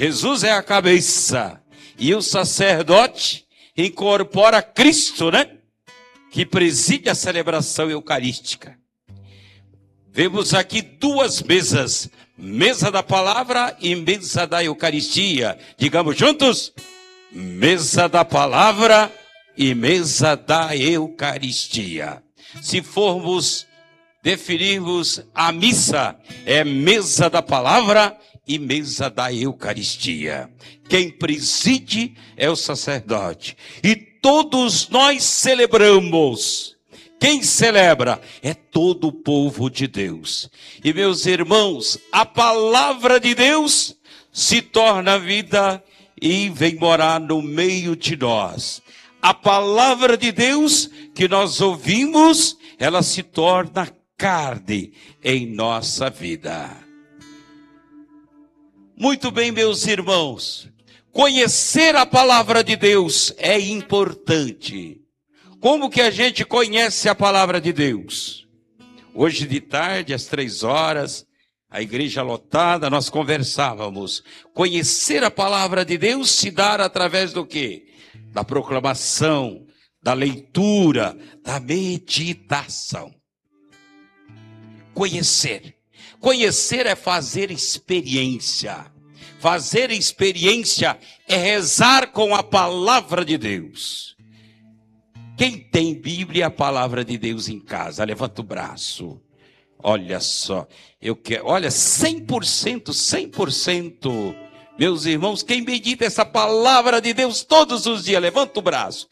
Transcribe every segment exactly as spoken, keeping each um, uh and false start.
Jesus é a cabeça e o sacerdote incorpora Cristo, né? Que preside a celebração eucarística. Vemos aqui duas mesas, mesa da palavra e mesa da Eucaristia. Digamos juntos, mesa da palavra e mesa da Eucaristia. Se formos definirmos a missa, é mesa da palavra e mesa da Eucaristia. Quem preside é o sacerdote. E todos nós celebramos. Quem celebra é todo o povo de Deus. E meus irmãos, a palavra de Deus se torna vida e vem morar no meio de nós. A palavra de Deus que nós ouvimos, ela se torna carne em nossa vida. Muito bem, meus irmãos, conhecer a palavra de Deus é importante. Como que a gente conhece a palavra de Deus? Hoje de tarde, às três horas, a igreja lotada, nós conversávamos. Conhecer a palavra de Deus se dá através do quê? Da proclamação, da leitura, da meditação. Conhecer. Conhecer é fazer experiência. Fazer experiência é rezar com a palavra de Deus. Quem tem Bíblia e a palavra de Deus em casa? Levanta o braço. Olha só, eu quero, olha, cem por cento, cem por cento. Meus irmãos, quem medita essa palavra de Deus todos os dias, levanta o braço.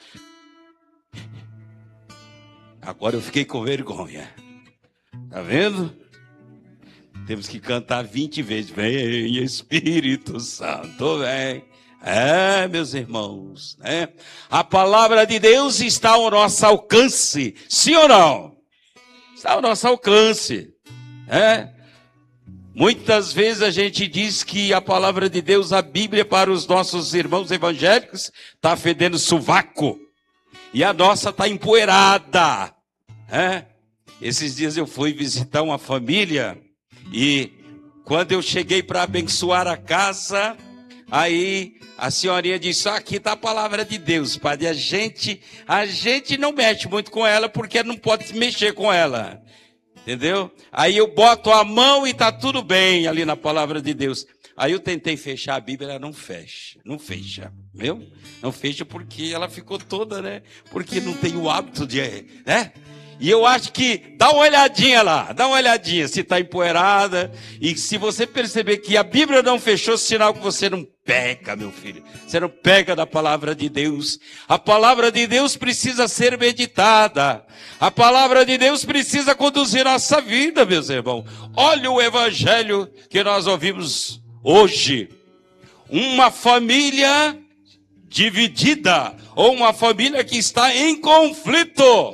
Agora eu fiquei com vergonha. Tá vendo? Temos que cantar vinte vezes. Vem, Espírito Santo, vem. É, meus irmãos, né? A palavra de Deus está ao nosso alcance, sim ou não? Está ao nosso alcance, é? Muitas vezes a gente diz que a palavra de Deus, a Bíblia, para os nossos irmãos evangélicos, está fedendo sovaco. E a nossa está empoeirada, é? Esses dias eu fui visitar uma família e quando eu cheguei para abençoar a casa, aí a senhorinha disse, ah, aqui está a palavra de Deus, padre. A gente, a gente não mexe muito com ela porque não pode mexer com ela. Entendeu? Aí eu boto a mão e está tudo bem ali na palavra de Deus. Aí eu tentei fechar a Bíblia, ela não fecha. Não fecha, viu? Não fecha porque ela ficou toda, né? Porque não tem o hábito de, né? E eu acho que, dá uma olhadinha lá, dá uma olhadinha se está empoeirada. E se você perceber que a Bíblia não fechou, sinal que você não pega, meu filho. Você não pega da palavra de Deus. A palavra de Deus precisa ser meditada. A palavra de Deus precisa conduzir nossa vida, meus irmãos. Olha o evangelho que nós ouvimos hoje. Uma família dividida, ou uma família que está em conflito.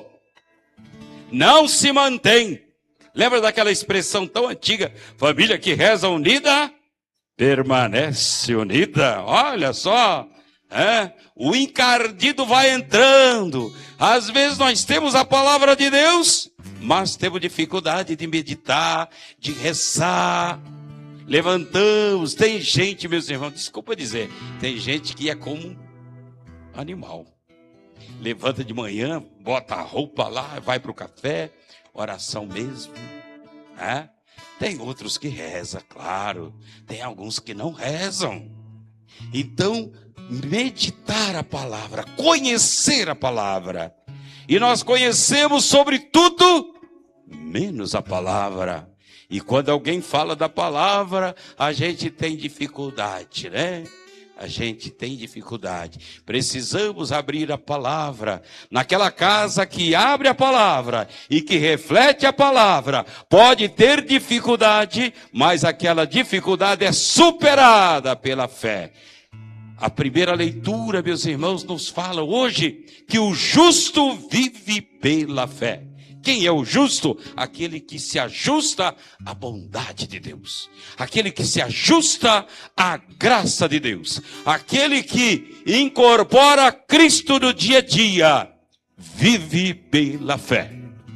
Não se mantém. Lembra daquela expressão tão antiga? Família que reza unida, permanece unida. Olha só. É? O encardido vai entrando. Às vezes nós temos a palavra de Deus, mas temos dificuldade de meditar, de rezar. Levantamos. Tem gente, meus irmãos, desculpa dizer, tem gente que é como animal. Levanta de manhã, bota a roupa lá, vai para o café, oração mesmo. É? Tem outros que rezam, claro. Tem alguns que não rezam. Então, meditar a palavra, conhecer a palavra. E nós conhecemos sobre tudo, menos a palavra. E quando alguém fala da palavra, a gente tem dificuldade, né? A gente tem dificuldade. Precisamos abrir a palavra. Naquela casa que abre a palavra e que reflete a palavra, pode ter dificuldade, mas aquela dificuldade é superada pela fé. A primeira leitura, meus irmãos, nos fala hoje que o justo vive pela fé. Quem é o justo? Aquele que se ajusta à bondade de Deus. Aquele que se ajusta à graça de Deus. Aquele que incorpora Cristo no dia a dia. Vive pela fé.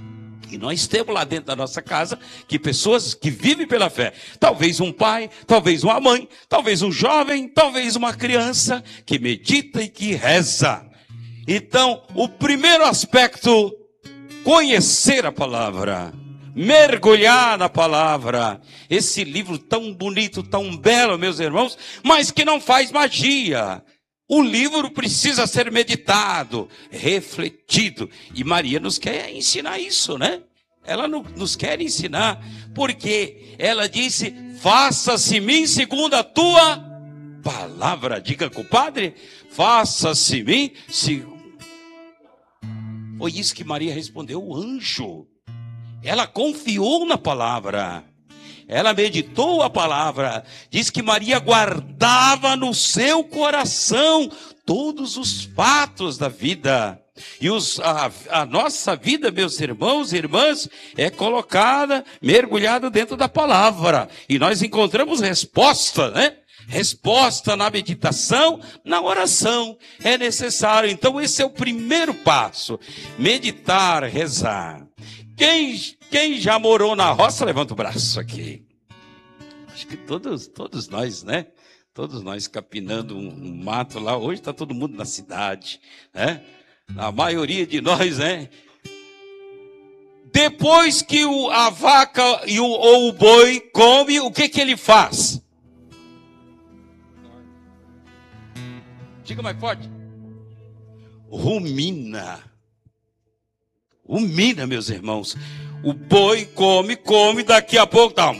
E nós temos lá dentro da nossa casa que pessoas que vivem pela fé. Talvez um pai, talvez uma mãe, talvez um jovem, talvez uma criança que medita e que reza. Então, o primeiro aspecto, conhecer a palavra, mergulhar na palavra. Esse livro tão bonito, tão belo, meus irmãos, mas que não faz magia. O livro precisa ser meditado, refletido. E Maria nos quer ensinar isso, né? Ela nos quer ensinar, porque ela disse, faça-se em mim segundo a tua palavra. Diga, compadre, faça-se em mim segundo... Foi isso que Maria respondeu, o anjo. Ela confiou na palavra. Ela meditou a palavra. Diz que Maria guardava no seu coração todos os fatos da vida. E os, a, a nossa vida, meus irmãos e irmãs, é colocada, mergulhada dentro da palavra. E nós encontramos resposta, né? Resposta na meditação, na oração. É necessário. Então esse é o primeiro passo. Meditar, rezar. Quem, quem já morou na roça, levanta o braço aqui. Acho que todos, todos nós, né? Todos nós capinando um, um mato lá. Hoje está todo mundo na cidade, né? A maioria de nós, né? Depois que o, a vaca e o, ou o boi come, o que que ele faz? Diga mais forte. Rumina. Rumina, meus irmãos. O boi come, come, daqui a pouco tá.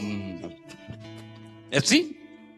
É assim?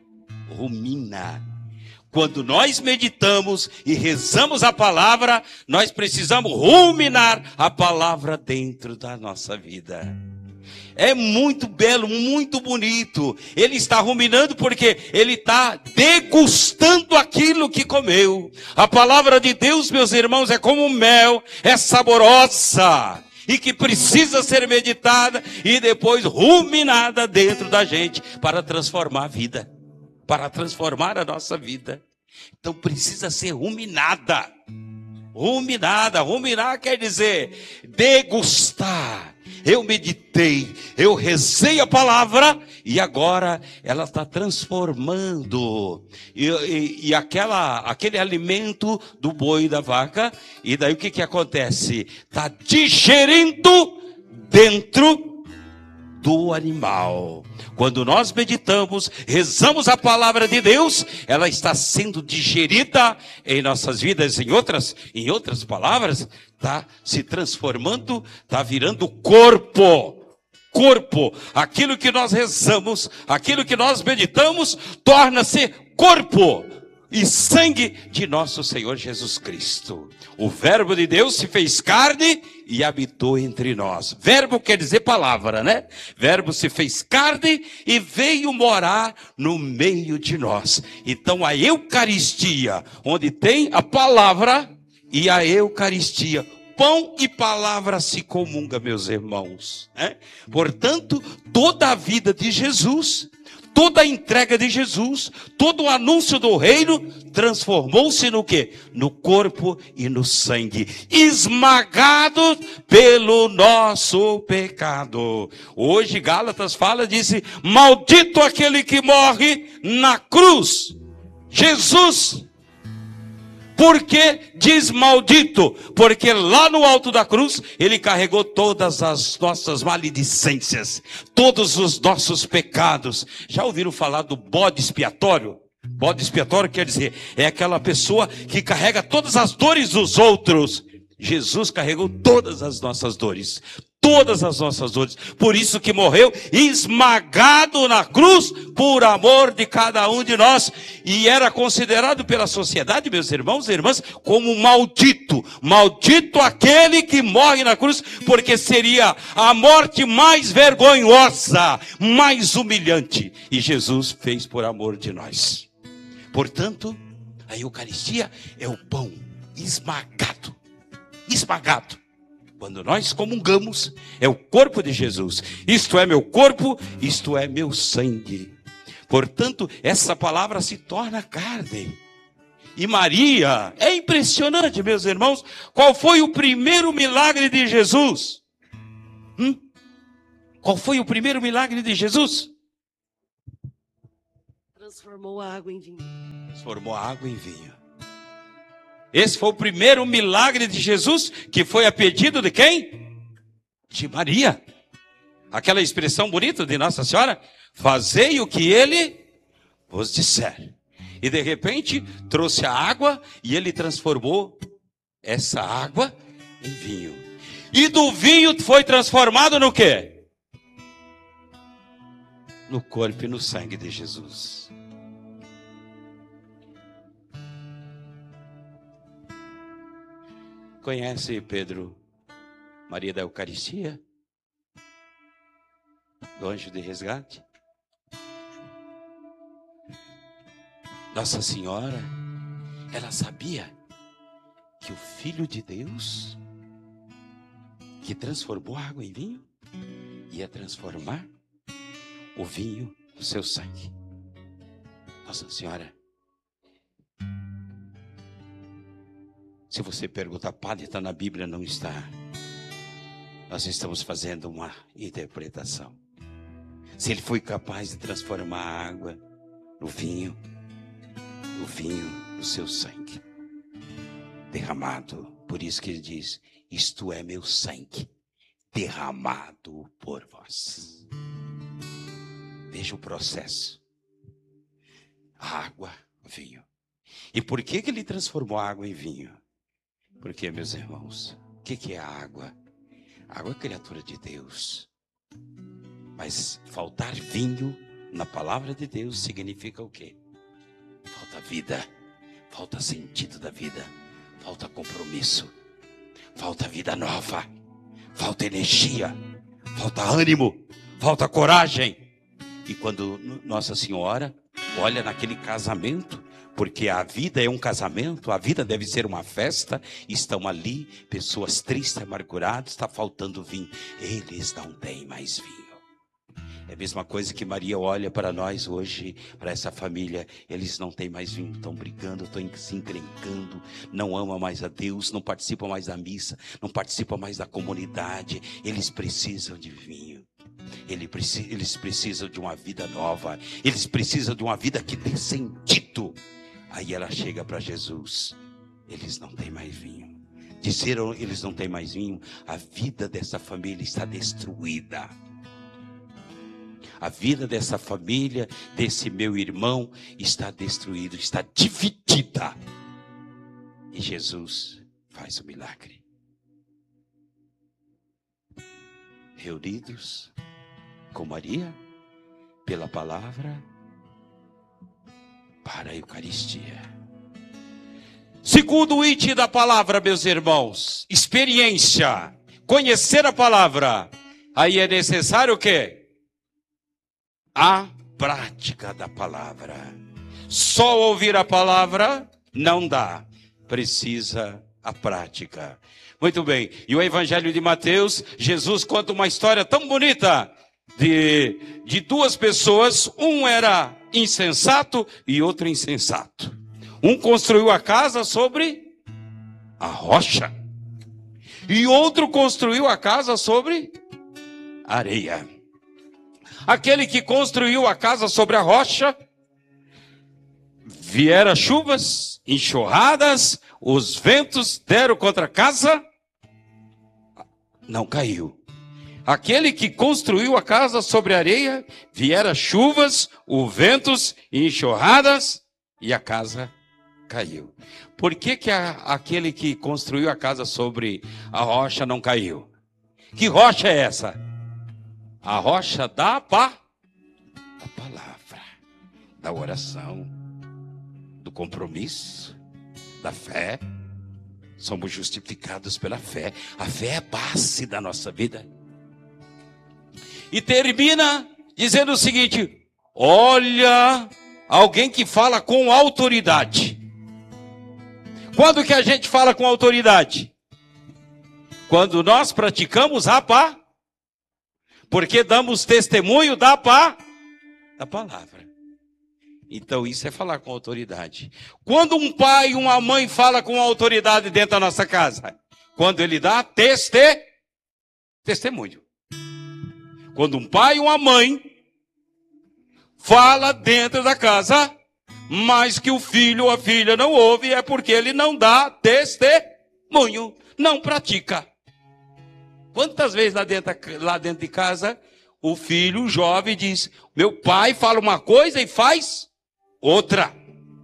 Rumina. Quando nós meditamos e rezamos a palavra, nós precisamos ruminar a palavra dentro da nossa vida. É muito belo, muito bonito. Ele está ruminando porque ele está degustando aquilo que comeu. A palavra de Deus, meus irmãos, é como mel, é saborosa e que precisa ser meditada e depois ruminada dentro da gente para transformar a vida, para transformar a nossa vida. Então precisa ser ruminada. Ruminada, ruminar quer dizer degustar. Eu meditei, eu rezei a palavra e agora ela está transformando. E, e, e aquela, aquele alimento do boi e da vaca, e daí o que, que acontece? Está digerindo dentro do animal. Quando nós meditamos, rezamos a palavra de Deus, ela está sendo digerida em nossas vidas. Em outras, em outras palavras, está se transformando, está virando corpo. Corpo. Aquilo que nós rezamos, aquilo que nós meditamos, torna-se corpo e sangue de nosso Senhor Jesus Cristo. O verbo de Deus se fez carne e habitou entre nós. Verbo quer dizer palavra, né? Verbo se fez carne e veio morar no meio de nós. Então a Eucaristia, onde tem a palavra e a Eucaristia, pão e palavra se comunga, meus irmãos. Né? Portanto, toda a vida de Jesus, toda a entrega de Jesus, todo o anúncio do reino, transformou-se no quê? No corpo e no sangue, esmagado pelo nosso pecado. Hoje Gálatas fala, disse, maldito aquele que morre na cruz. Jesus. Por que diz maldito? Porque lá no alto da cruz, ele carregou todas as nossas maledicências, todos os nossos pecados. Já ouviram falar do bode expiatório? Bode expiatório quer dizer, é aquela pessoa que carrega todas as dores dos outros. Jesus carregou todas as nossas dores. Todas as nossas dores. Por isso que morreu esmagado na cruz por amor de cada um de nós. E era considerado pela sociedade, meus irmãos e irmãs, como maldito. Maldito aquele que morre na cruz, porque seria a morte mais vergonhosa, mais humilhante. E Jesus fez por amor de nós. Portanto, a Eucaristia é o pão esmagado. Esmagado. Quando nós comungamos, é o corpo de Jesus. Isto é meu corpo, isto é meu sangue. Portanto, essa palavra se torna carne. E Maria, é impressionante, meus irmãos, qual foi o primeiro milagre de Jesus? Hum? Qual foi o primeiro milagre de Jesus? Transformou a água em vinho. Transformou a água em vinho. Esse foi o primeiro milagre de Jesus, que foi a pedido de quem? De Maria. Aquela expressão bonita de Nossa Senhora, fazei o que ele vos disser. E de repente trouxe a água e ele transformou essa água em vinho. E do vinho foi transformado no quê? No corpo e no sangue de Jesus. Conhece Pedro, Maria da Eucaristia? Do anjo de resgate? Nossa Senhora, ela sabia que o Filho de Deus, que transformou a água em vinho, ia transformar o vinho no seu sangue. Nossa Senhora, se você perguntar, padre, está na Bíblia, não está. Nós estamos fazendo uma interpretação. Se ele foi capaz de transformar a água no vinho, o vinho no seu sangue derramado. Por isso que ele diz, isto é meu sangue derramado por vós. Veja o processo. Água, vinho. E por que que ele transformou a água em vinho? Porque, meus irmãos, o que que é a água? A água é criatura de Deus. Mas faltar vinho na palavra de Deus significa o quê? Falta vida, falta sentido da vida, falta compromisso, falta vida nova, falta energia, falta ânimo, falta coragem. E quando Nossa Senhora olha naquele casamento, porque a vida é um casamento, a vida deve ser uma festa, estão ali pessoas tristes, amarguradas, está faltando vinho, eles não têm mais vinho. É a mesma coisa que Maria olha para nós hoje, para essa família, eles não têm mais vinho, estão brigando, estão se encrencando, não amam mais a Deus, não participam mais da missa, não participam mais da comunidade, eles precisam de vinho. Eles precisam de uma vida nova, eles precisam de uma vida que tem sentido. Aí ela chega para Jesus, eles não têm mais vinho. Disseram, eles não têm mais vinho, a vida dessa família está destruída. A vida dessa família, desse meu irmão, está destruída, está dividida. E Jesus faz o milagre. Reunidos com Maria, pela palavra, para a Eucaristia. Segundo o item da palavra, meus irmãos, experiência, conhecer a palavra. Aí é necessário o quê? A prática da palavra. Só ouvir a palavra não dá, precisa a prática. Muito bem, e o Evangelho de Mateus, Jesus conta uma história tão bonita de, de duas pessoas, um era insensato e outro insensato. Um construiu a casa sobre a rocha e outro construiu a casa sobre areia. Aquele que construiu a casa sobre a rocha, vieram chuvas, enxurradas, os ventos deram contra a casa, não caiu. Aquele que construiu a casa sobre a areia, vieram chuvas, os ventos, enxurradas, e a casa caiu. Por que que a, aquele que construiu a casa sobre a rocha não caiu? Que rocha é essa? A rocha da, pa, da palavra, da oração, do compromisso, da fé. Somos justificados pela fé. A fé é a base da nossa vida. E termina dizendo o seguinte: olha, alguém que fala com autoridade. Quando que a gente fala com autoridade? Quando nós praticamos a pá, porque damos testemunho da pá, da palavra. Então isso é falar com autoridade. Quando um pai e uma mãe fala com autoridade dentro da nossa casa? Quando ele dá teste, testemunho. Quando um pai ou uma mãe fala dentro da casa, mas que o filho ou a filha não ouve, é porque ele não dá testemunho, não pratica. Quantas vezes lá dentro, lá dentro de casa, o filho, o jovem, diz, meu pai fala uma coisa e faz outra.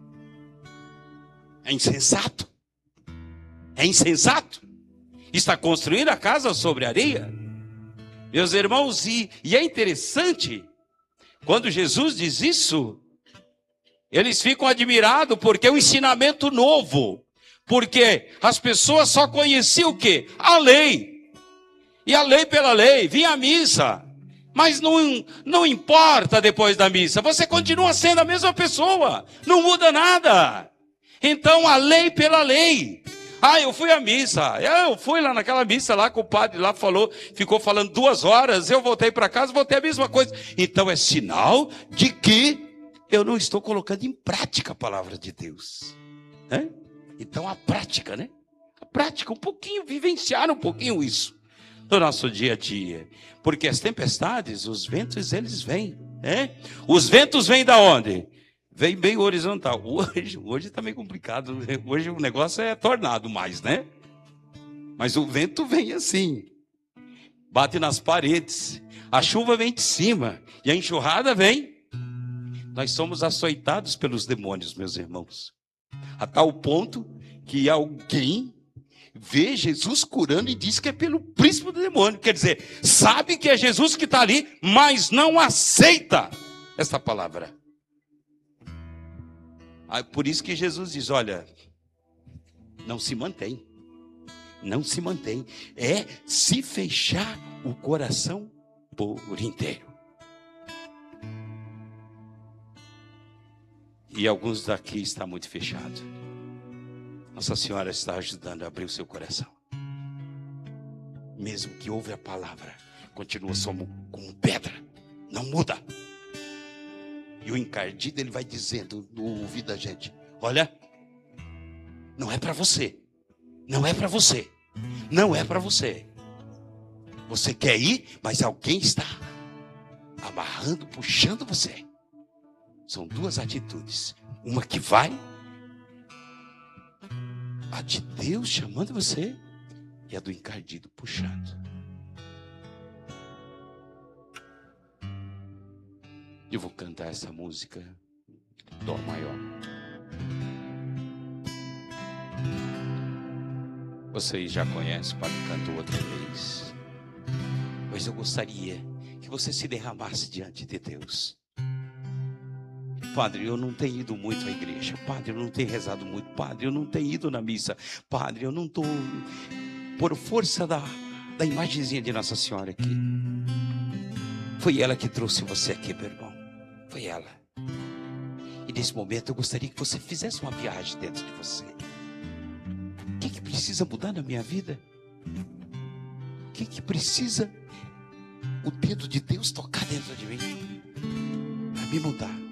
É insensato. É insensato. Está construindo a casa sobre areia. Meus irmãos, e, e é interessante, quando Jesus diz isso, eles ficam admirados porque é um ensinamento novo. Porque as pessoas só conheciam o quê? A lei. E a lei pela lei, vinha a missa. Mas não, não importa depois da missa, você continua sendo a mesma pessoa. Não muda nada. Então a lei pela lei. Ah, eu fui à missa. Eu fui lá naquela missa lá que o padre lá falou, ficou falando duas horas. Eu voltei para casa, voltei a mesma coisa. Então é sinal de que eu não estou colocando em prática a palavra de Deus. É? Então a prática, né? A prática, um pouquinho, vivenciar um pouquinho isso no nosso dia a dia. Porque as tempestades, os ventos, eles vêm. Né? Os ventos vêm da onde? Vem bem horizontal. Hoje, hoje tá meio complicado. Hoje o negócio é tornado mais, né? Mas o vento vem assim. Bate nas paredes. A chuva vem de cima. E a enxurrada vem. Nós somos açoitados pelos demônios, meus irmãos. A tal ponto que alguém vê Jesus curando e diz que é pelo príncipe do demônio. Quer dizer, sabe que é Jesus que está ali, mas não aceita essa palavra. Por isso que Jesus diz, olha, não se mantém. Não se mantém. É se fechar o coração por inteiro. E alguns daqui estão muito fechados. Nossa Senhora está ajudando a abrir o seu coração. Mesmo que ouve a palavra, continua só como pedra. Não muda. E o encardido, ele vai dizendo no ouvido da gente, olha, não é para você. Não é para você. Não é para você. Você quer ir, mas alguém está amarrando, puxando você. São duas atitudes. Uma que vai, a de Deus chamando você, e a do encardido puxando. Eu vou cantar essa música, Dó maior. Vocês já conhecem, o padre cantou outra vez. Mas eu gostaria que você se derramasse diante de Deus. Padre, eu não tenho ido muito à igreja. Padre, eu não tenho rezado muito. Padre, eu não tenho ido na missa. Padre, eu não estou... Por força da, da imagenzinha de Nossa Senhora aqui. Foi ela que trouxe você aqui, meu irmão. Foi ela. E nesse momento eu gostaria que você fizesse uma viagem dentro de você. O que, que precisa mudar na minha vida? O que, que precisa o dedo de Deus tocar dentro de mim? Para me mudar.